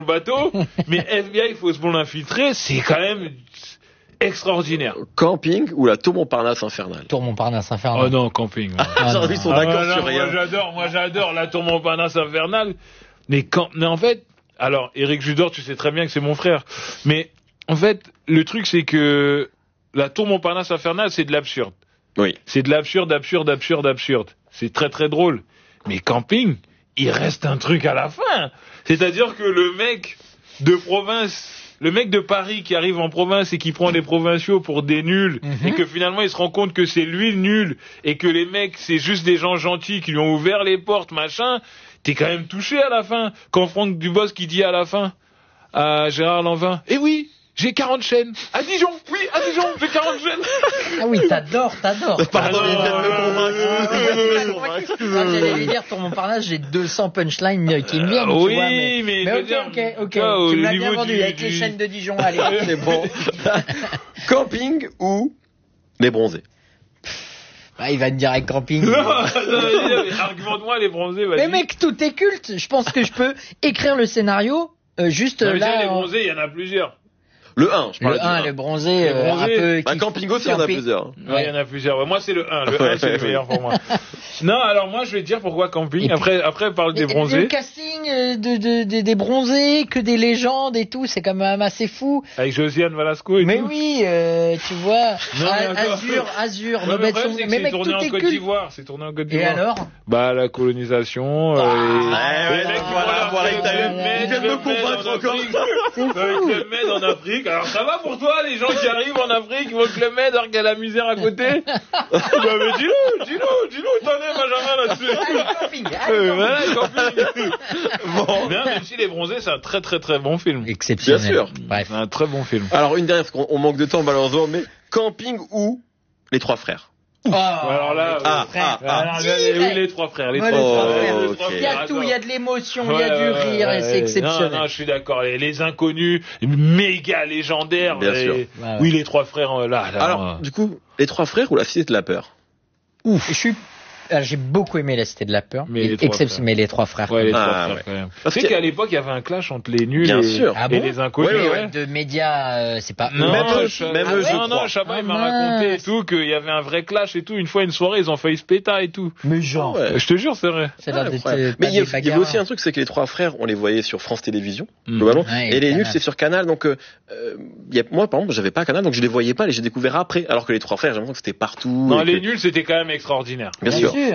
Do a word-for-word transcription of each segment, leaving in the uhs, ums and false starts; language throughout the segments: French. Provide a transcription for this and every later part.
le bateau, mais F B I, Fausse Blonde Infiltrée, c'est quand même extraordinaire. Camping ou la Tour Montparnasse infernale? Tour Montparnasse infernale. Oh non, camping. Ouais. Ah, genre, ils sont Ah, d'accord non, sur non, rien. Moi j'adore, moi j'adore la Tour Montparnasse infernale. Mais quand, mais en fait, alors Éric Judor, tu sais très bien que c'est mon frère. Mais en fait, le truc c'est que la Tour Montparnasse infernale, c'est de l'absurde. Oui. C'est de l'absurde, absurde, absurde, absurde. C'est très très drôle. Mais camping, il reste un truc à la fin. C'est-à-dire que le mec de province, le mec de Paris qui arrive en province et qui prend des provinciaux pour des nuls, mm-hmm. et que finalement il se rend compte que c'est lui le nul, et que les mecs c'est juste des gens gentils qui lui ont ouvert les portes, machin, t'es quand même touché à la fin. Quand Franck Dubosc qui dit à la fin à Gérard Lanvin, eh oui, j'ai quarante chaînes. À Dijon, oui, à Dijon, j'ai quarante chaînes. Ah oui, t'adores, t'adores. Pardon, il vient de me convaincre. J'allais lui dire, pour Montparnasse, j'ai deux cents punchlines qui me viennent, euh, tu oui, vois. Mais, mais, mais ok, dire, ok, ok. Toi, tu me l'as niveau bien vendu du, avec du... les chaînes de Dijon, allez. C'est bon. Camping ou les bronzés? Ah, il va te dire avec camping. Non, argumente-moi les bronzés, vas-y. Mais mec, tout est culte. Je pense que je peux écrire le scénario, euh, juste non, mais là. les en... bronzés, il y en a plusieurs. Le un, je parle le du un, un. le bronzé, euh, bronzé. un peu... Bah, camping aussi, il y en a plusieurs. Ouais, ouais, il y en a plusieurs. Ouais, moi, c'est le un. Le un, c'est le meilleur pour moi. Non, alors moi, je vais te dire pourquoi camping. Puis, après, après, parle des bronzés. Le casting de, de, de, des bronzés, que des légendes et tout, c'est quand même assez fou. Avec Josiane Velasco et mais tout. Mais oui, euh, tu vois, non, Azur, Azur, ouais, mais son... c'est mec, tourné en Côte d'Ivoire. C'est tourné en Côte d'Ivoire. Et alors? Bah, la colonisation. Ah, euh, et... ouais, les mecs, voilà, voilà, il vient de me convaincre encore. C'est fou. Avec le Med en Afrique. Alors, ça va pour toi, les gens qui arrivent en Afrique, ils voient que le Med, regarde la misère à côté. Bah, mais dis-nous, dis-nous, dis-nous, t'en es, Benjamin, là-dessus. Allez, camping, allez, euh, voilà, camping. Bon. Bien, même si Les Bronzés, c'est un très très très bon film. Exceptionnel. Bien sûr. Bref. C'est un très bon film. Alors, une dernière, parce qu'on manque de temps, malheureusement, mais camping ou les trois frères? Oh, alors là, ah, oui. ah, ah, alors, oui, les trois frères, les ouais, trois les frères. trois frères. Les okay. trois frères. Il y a tout, il y a de l'émotion, il ouais, y a du ouais, rire, ouais, et c'est exceptionnel. Non, non, je suis d'accord. Les, les inconnus, méga légendaires. Bien et... sûr. Ouais, ouais. Oui, les trois frères, là. là alors, euh... du coup, les trois frères ou la Cité de la Peur? Ouf. Je suis Alors, j'ai beaucoup aimé La Cité de la Peur, mais les, exception, mais les trois frères. Ouais, les ah, trois frères ouais. quand même. Parce tu sais que... qu'à l'époque, il y avait un clash entre les nuls Bien et, sûr. Ah et bon les inconnus. ouais, ouais. De médias, euh, c'est pas non, même eux, Ch- même ah, eux, je non, non, crois. Chabat, Ah, il m'a raconté et mince. tout, qu'il y avait un vrai clash et tout. Une fois, une soirée, ils ont failli se péter et tout. Mais genre, Ouais. Je te jure, c'est vrai. ça a l'air Ouais, d'être, ouais. euh, Mais pas il y, a, des il y avait bagarres. aussi un truc, c'est que les trois frères, on les voyait sur France Télévisions, Mm. globalement, Ouais, et les Canal. nuls, c'est sur Canal. Donc, euh, il y a, moi, par exemple, j'avais pas Canal, donc je les voyais pas, et j'ai découvert après. Alors que les trois frères, j'ai l'impression que c'était partout. Non, et les que... nuls, c'était quand même extraordinaire. Bien, Bien sûr. sûr, bien sûr.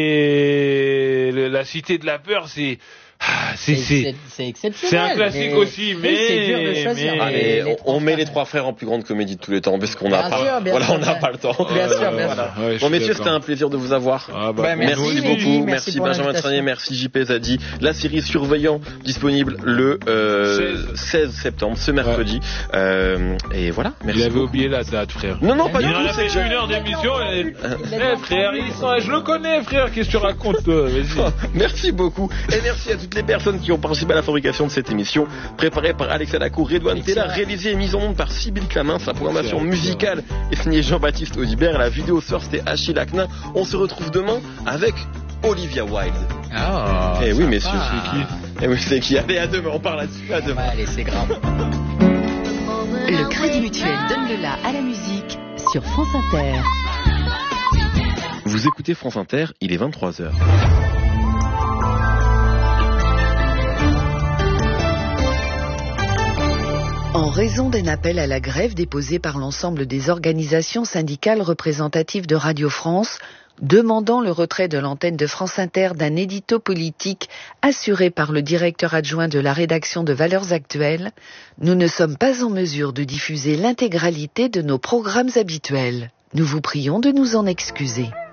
Et, et le- la Cité de la Peur, c'est, ah, c'est, c'est, c'est, c'est exceptionnel. c'est un classique mais... aussi, mais, oui, c'est dur de choisir. mais- Ah, mais les on, trois on met frères. les trois frères en plus grande comédie de tous les temps, parce qu'on Bien n'a pas, sûr, bien voilà, sûr, on n'a bien- pas le temps. Bien sûr, bien voilà. sûr. Ouais, je Bon, suis messieurs, d'accord. c'était un plaisir de vous avoir. Ah, bah, Ouais, pour merci, nous Merci aussi. beaucoup, merci merci pour Benjamin l'invitation. Tranier, merci J P Zadi. La série Surveillant disponible le euh, seize septembre, ce mercredi. Euh, et voilà, merci. Il avait beaucoup. oublié la date, frère. Non, non, pas Il du en tout. a fait c'est une heure d'émission. Et... Il Eh, l'a frère, entendu. ils sont... je le connais, frère. Qu'est-ce que tu racontes, toi? Vas-y. Merci beaucoup. Et merci à toutes les personnes qui ont participé à la fabrication de cette émission, préparée par Alexa Lacour, Redouane Tella, réalisée et mise en onde par Sybille Clamin. Sa programmation musicale est signée Jean-Baptiste Audibert. La vidéo source, c'était Achille Aknin. On se retrouve demain avec Olivia Wilde. Ah, Eh oui, sympa. messieurs, c'est qui? Eh oui, c'est qui? Allez, à demain, on parle là-dessus, à demain. Ouais, allez, c'est grave. Le Crédit Mutuel donne le la à la musique sur France Inter. Vous écoutez France Inter, il est vingt-trois heures. En raison d'un appel à la grève déposé par l'ensemble des organisations syndicales représentatives de Radio France, demandant le retrait de l'antenne de France Inter d'un édito politique assuré par le directeur adjoint de la rédaction de Valeurs Actuelles, nous ne sommes pas en mesure de diffuser l'intégralité de nos programmes habituels. Nous vous prions de nous en excuser.